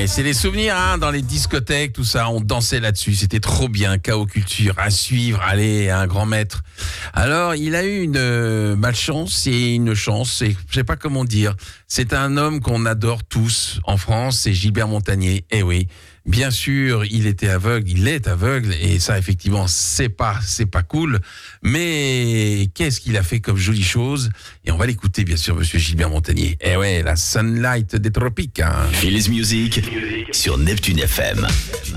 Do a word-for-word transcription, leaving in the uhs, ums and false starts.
Ouais, c'est les souvenirs hein, dans les discothèques, tout ça. On dansait là-dessus. C'était trop bien. K O Culture à suivre. Allez, un grand maître. Alors, il a eu une euh, malchance et une chance. C'est, je sais pas comment dire. C'est un homme qu'on adore tous en France. C'est Gilbert Montagné. Eh oui. Bien sûr, il était aveugle, il est aveugle, et ça, effectivement, c'est pas, c'est pas cool. Mais qu'est-ce qu'il a fait comme jolie chose? Et on va l'écouter, bien sûr, Monsieur Gilbert Montagné. Eh ouais, la Sunlight des tropiques. Hein. Feel his music sur Neptune F M.